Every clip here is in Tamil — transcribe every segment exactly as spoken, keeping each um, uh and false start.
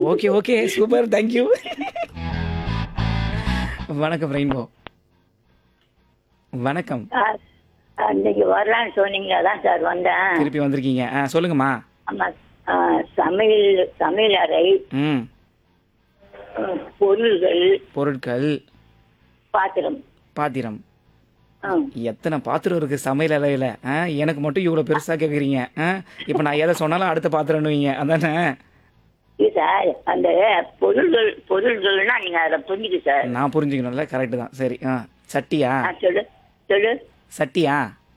Okay okay super thank you. வணக்கம் ரெயின்போ. வணக்கம். சார் அன்னைக்கு வரலான்னு சொன்னீங்க, அதான் சார் வந்தேன். திருப்பி வந்திருக்கீங்க. ஆ சொல்லுங்கம்மா. ஆமா, ஆ, சமையல் சமையல் அறை, ம் ம், பொருள்கள், பொருட்கள், பாத்திரம். பாத்திரம். ம். எத்தனை பாத்திரம் இருக்கு சமையல் அறையில? ஆ, எனக்கு மட்டும் இவ்வளோ பெருசா கேட்குறீங்க. ஆ, இப்போ நான் எதை சொன்னாலும் அடுத்த பாத்திரம்னுவீங்க அதானே? இது சார் அந்த பொருள்கள் பொருள்கள்னா நீங்க அதை புரிஞ்சுக்க சார். நான் புரிஞ்சுக்கணும்ல, கரெக்டு தான். சரி. ஆ சட்டியா? ஆ, சொல்லு சொல்லு. சட்டியா?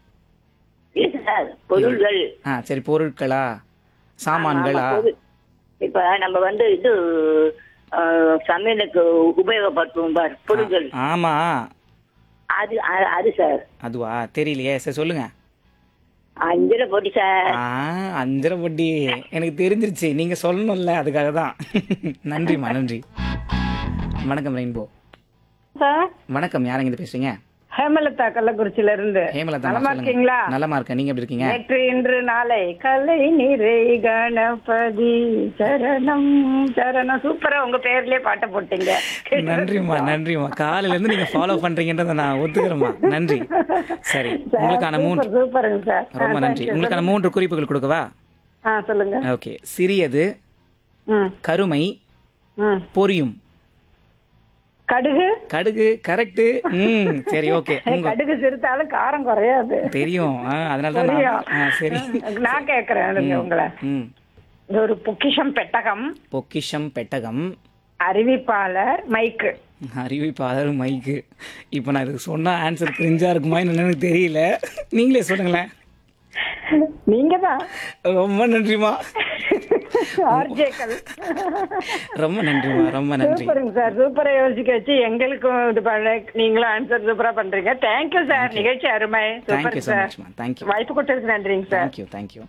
இது சார் பொருள்கள். ஆ சரி, பொருட்களா, சாமான்களா? ஆமா, பொருள். இப்ப நம்ம வந்து இது ஆ, சமையலுக்கு உபயோகப்படுத்துவோம் பார் பொருள்கள். ஆமா. அது அ- அது சார் அதுவா? தெரியலையே. சரி சொல்லுங்க. அஞ்சுல போட்டி சார். ஆ அஞ்சரை பொட்டி எனக்கு தெரிஞ்சிருச்சு, நீங்க சொல்லணும்ல, அதுக்காக தான். நன்றிம்மா, நன்றி. வணக்கம் ரெயின்போ. சார் வணக்கம். யாருங்க இது பேசுறீங்க? ஹேமலதா கள்ளக்குறிச்சியில இருந்து. ஹேமலதா, நலமா சொல்லுங்க. இருக்கீங்களா? நலமா இருக்கேன். நீங்க எப்படி இருக்கீங்க? நேற்று இன்று நாளை கலை நிறை கணபதி சரணம் சரணம். சூப்பரா உங்க பேர்லயே பாட்டை போட்டீங்க. நன்றிம்மா, நன்றிம்மா. காலையில இருந்து நீங்க ஃபாலோ பண்றீங்கன்றத நான் ஒத்துக்கிறேம்மா. நன்றி. சரி, உங்களுக்கான மூன்று. சூப்பர், சூப்பருங்க சார். ரொம்ப ஆ, நன்றி. thank you. உங்களுக்கான மூன்று குறிப்புகள் கொடுக்கவா? ஆ சொல்லுங்க. ஓகே. சிறியது, ம் கருமை, ம் பொரியும். கடுகு. கடுகு கரெக்ட். ம் சரி, ஓகே. உங்க கடுகு சிறுத்தாலும் காரம் குறையாது. தெரியும். ஆ, அதனால தான் நான் தெரியும். ஆ, சரி. நான் கேக்குறேன் இருங்க உங்களை. ம் இது ஒரு பொக்கிஷம் பெட்டகம், பொக்கிஷம் பெட்டகம், அறிவிப்பாளர், மைக்கு. அறிவிப்பாளர், மைக்கு. இப்போ நான் இதுக்கு சொன்னா ஆன்சர் கிரிஞ்சா இருக்குமா என்னன்னு எனக்கு தெரியல. நீங்களே சொல்லுங்களேன். நீங்க தான் ரொம்ப நன்றிமா. ஆர்ஜேக்கள். ரொம்ப நன்றிமா, ரொம்ப நன்றி. சூப்பருங்க சார். சூப்பரா யோசிக்க வச்சு எங்களுக்கும் இது பண்ண நீங்களும் ஆன்சர் சூப்பரா பண்றீங்க. Thank you sir. நிகழ்ச்சி அருமை. Thank you super so sir. மச்மா. Thank you. வாய்ப்பு கொடுத்ததுக்கு நன்றிங்க சார். Thank you thank you.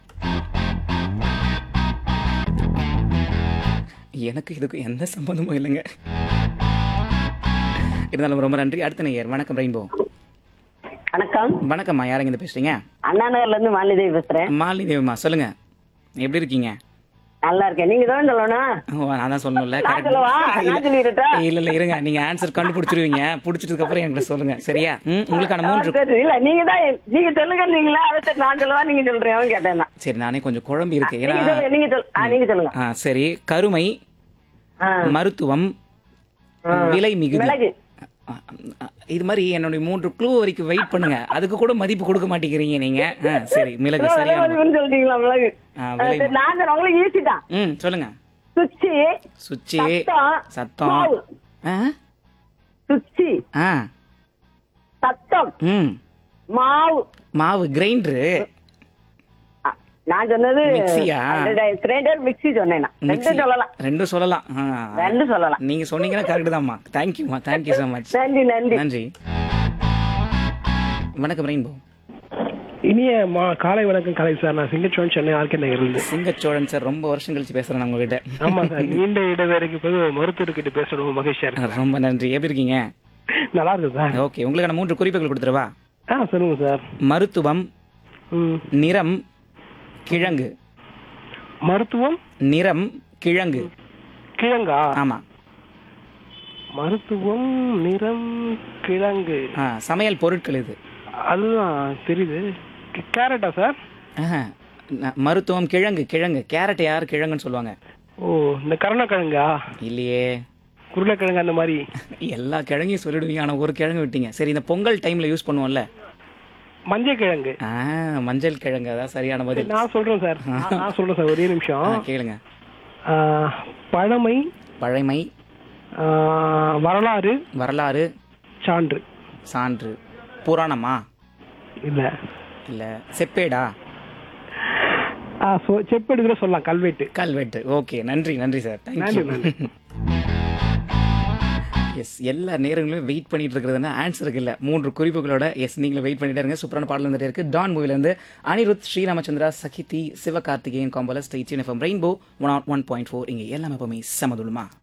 எனக்கு இதுக்கு எந்த சம்பந்தமும் இல்லைங்க. இருந்தாலும் ரொம்ப நன்றி. அடுத்த நேயர். வணக்கம் ரெயின்போ. வணக்கம். வணக்கம்மா. யாருங்க இருந்து பேசுறீங்க? அண்ணா நகர்ல இருந்து மாலிதேவி பேசுறேன். மாலினி தேவிமா, சொல்லுங்க. எப்படி இருக்கீங்க? நல்லா இருக்கேன். நீங்க தான் சொல்லணும். ஓ, நான் தான் சொல்லணும்ல. நான் சொல்லவா? நான் சொல்லிடட்டா? இல்ல இல்ல இருங்க, நீங்க ஆன்சர் கண்டுபிடிச்சிருவீங்க. பிடிச்சதுக்கு அப்புறம் என்கிட்ட சொல்லுங்க, சரியா? ம் உங்களுக்கான ஆ, மூன்று. சரி. இல்ல நீங்க தான் நீங்க சொல்லுங்க. நீங்களா அதை சரி, நான் சொல்லவா நீங்க சொல்றேன் கேட்டேன் நான். சரி, நானே கொஞ்சம் குழம்பி இருக்கு. நீங்க ஏன்னா சொல்லுங்க. நீங்க சொல் ஆ, நீங்க சொல்லுங்க. ஆ, சரி. கருமை, ஆ, மருத்துவம், ஆ. விலை மிகுதி. மிளகு. ஆ, ஆ, இது மாதிரி என்னுடைய மூன்று க்ளூ வரைக்கும் வெயிட் பண்ணுங்க. அதுக்கு கூட மதிப்பு கொடுக்க மாட்டேங்கிறீங்க நீங்க. ஆ, சரி, மிளகு விலை சரியான. மதிப்புன்னு சொல்லிட்டீங்களா? மிளகு. ஆ, ஆ, விலை சரி, நான் சொல்றேன். உங்களுக்கு ஈஸி தான். ம் சொல்லுங்க. சுச்சி, சுச்சி, சத்தம், சத்தம். மாவு. ஆ சுச்சி, ஆ சத்தம், ம் மாவு. மாவு, கிரைண்டரு. ஆ, நான் சொன்னது மிக்ஸியா? கிரைண்டர், மிக்ஸி சொன்னேன் நான். ரெண்டும் சொல்லலாம். ரெண்டும் சொல்லலாம். ஆ, ரெண்டும் சொல்லலாம். நீங்க சொன்னீங்கன்னா கரெக்ட் தான்மா. தேங்க்யூமா, தேங்க்யூ ஸோ மச். நன்றி நன்றி. நன்றி. வணக்கம் ரெயின்போ. இனிய மா காலை வணக்கம் கலை சார். நான் சிங்கச்சோழன், சென்னை ஆர்கே நகர்லேருந்து. சிங்கச்சோழன் சார், ரொம்ப வருஷம் கழிச்சு பேசுறேன் நான் உங்ககிட்ட. ஆமா சார், நீண்ட இடைவேளைக்கு போது மருத்துவர்கிட்ட பேச ரொம்ப மகிழ்ச்சியா இருக்கு. ரொம்ப நன்றி. எப்படி இருக்கீங்க? நல்லா இருக்கு சார். ஓகே, உங்களுக்கான மூன்று குறிப்புகள் கொடுத்துருவா? ஆ சொல்லுங்க சார். மருத்துவம், ம். நிறம், கிழங்கு. மருத்துவம், நிறம், கிழங்கு. கிழங்கா? ஆமா. மருத்துவம், நிறம், கிழங்கு. ஆ, சமையல் பொருட்கள் இது. அதுதான் தெரியுது. K- கேரட்டா sir? ஆஹா. ந- மருத்துவம், கிழங்கு. கிழங்கு, கேரட் யார் கிழங்குன்னு சொல்லுவாங்க? ஓ, இந்த கருணக்கிழங்கா? இல்லையே. உருளைக்கிழங்கு அந்த மாதிரி. எல்லா கிழங்கையும் சொல்லிடுவீங்க, ஆனா ஒரு கிழங்கு விட்டீங்க. சரி, இந்த பொங்கல் டைம்ல யூஸ் பண்ணுவோம்ல. மஞ்சள் கிழங்கு. ஆ, மஞ்சள் கிழங்கு. அதான் சரியான பதில். நான் சொல்றேன் சார். நான் நான் சொல்றேன் சார். ஒரே ஆ, நிமிஷம். கேளுங்க. ஆ, பழமை, பழைமை, ஆ, வரலாறு, வரலாறு, சான்று. சான்று. புராணமா? இல்ல. இல்ல. செப்பேடா? ஆ, சொ- செப்பேடு கூட சொல்லலாம். கல்வெட்டு. கல்வெட்டு. ஓகே, நன்றி நன்றி சார். தேங்க்யூ. நன்றி, எஸ், எல்லா நேரங்களும் வெயிட் பண்ணிட்டு இருக்கிறதுனா ஆன்சருக்கு இல்லை, மூன்று குறிப்புகளோட. எஸ், நீங்களும் வெயிட் பண்ணிட்டே இருங்க. சூப்பரான பாடல் வந்துட்டே இருக்கு. Don மூவிலேருந்து Anirudh, Sri Ramachandra, சகிதி, Sivakarthikeyan காம்போல state FM rainbow one one point four. இங்கே எல்லாமே எப்பவுமே சமதுலமா.